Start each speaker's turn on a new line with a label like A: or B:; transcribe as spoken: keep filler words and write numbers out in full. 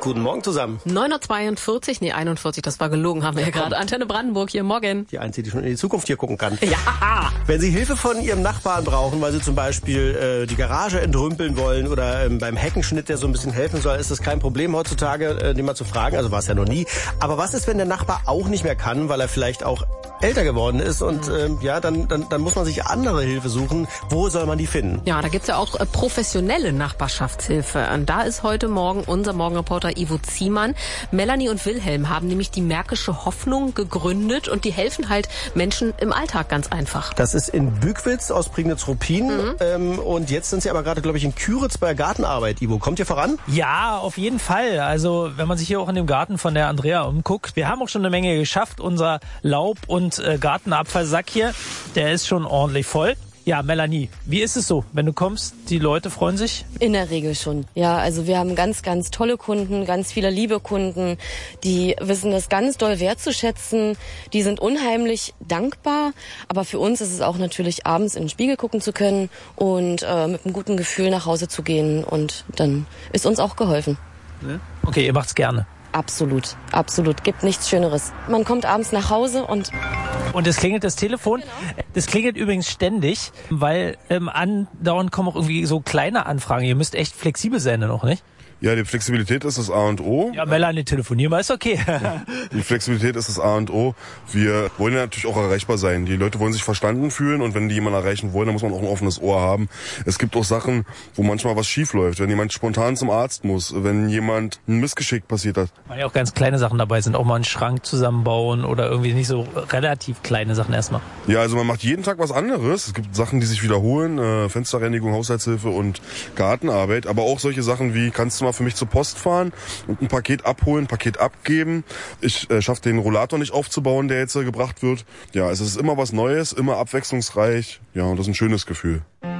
A: Guten Morgen zusammen.
B: neun Uhr zweiundvierzig, nee einundvierzig, das war gelogen, haben wir ja gerade. Antenne Brandenburg hier, morgen.
A: Die Einzige, die schon in die Zukunft hier gucken kann.
B: Ja.
A: Wenn Sie Hilfe von Ihrem Nachbarn brauchen, weil Sie zum Beispiel äh, die Garage entrümpeln wollen oder ähm, beim Heckenschnitt, der so ein bisschen helfen soll, ist das kein Problem heutzutage, äh, den mal zu fragen. Also war es ja noch nie. Aber was ist, wenn der Nachbar auch nicht mehr kann, weil er vielleicht auch älter geworden ist und ähm, ja, dann, dann, dann muss man sich andere Hilfe suchen. Wo soll man die finden?
B: Ja, da gibt's ja auch äh, professionelle Nachbarschaftshilfe. Und da ist heute Morgen unser Morgenreporter Ivo Ziemann. Melanie und Wilhelm haben nämlich die Märkische Hoffnung gegründet und die helfen halt Menschen im Alltag ganz einfach.
A: Das ist in Bückwitz aus Prignitz-Ruppin
B: Mhm.
A: ähm, und jetzt sind Sie aber gerade, glaube ich, in Küritz bei der Gartenarbeit. Ivo, kommt ihr voran?
C: Ja, auf jeden Fall. Also wenn man sich hier auch in dem Garten von der Andrea umguckt, wir haben auch schon eine Menge geschafft. Unser Laub- und äh, Gartenabfallsack hier, der ist schon ordentlich voll. Ja, Melanie, wie ist es so, wenn du kommst? Die Leute freuen sich?
D: In der Regel schon. Ja, also wir haben ganz, ganz tolle Kunden, ganz viele liebe Kunden, die wissen das ganz doll wertzuschätzen. Die sind unheimlich dankbar. Aber für uns ist es auch natürlich, abends in den Spiegel gucken zu können und äh, mit einem guten Gefühl nach Hause zu gehen. Und dann ist uns auch geholfen.
C: Okay, ihr macht's gerne.
D: Absolut, absolut. Gibt nichts Schöneres. Man kommt abends nach Hause und...
C: Und es klingelt das Telefon. Genau. Das klingelt übrigens ständig, weil ähm, andauernd kommen auch irgendwie so kleine Anfragen. Ihr müsst echt flexibel sein dann auch, nicht?
E: Ja, die Flexibilität ist das A und O.
C: Ja, Melanie, telefonieren wir, ist okay.
E: Die Flexibilität ist das A und O. Wir wollen ja natürlich auch erreichbar sein. Die Leute wollen sich verstanden fühlen und wenn die jemanden erreichen wollen, dann muss man auch ein offenes Ohr haben. Es gibt auch Sachen, wo manchmal was schief läuft. Wenn jemand spontan zum Arzt muss, wenn jemand ein Missgeschick passiert hat.
C: Weil ja auch ganz kleine Sachen dabei sind, auch mal einen Schrank zusammenbauen oder irgendwie nicht so relativ kleine Sachen erstmal.
E: Ja, also man macht jeden Tag was anderes. Es gibt Sachen, die sich wiederholen, äh, Fensterreinigung, Haushaltshilfe und Gartenarbeit. Aber auch solche Sachen wie, kannst du mal für mich zur Post fahren und ein Paket abholen, ein Paket abgeben. Ich äh, schaffe den Rollator nicht aufzubauen, der jetzt äh, gebracht wird. Ja, es ist immer was Neues, immer abwechslungsreich. Ja, und das ist ein schönes Gefühl.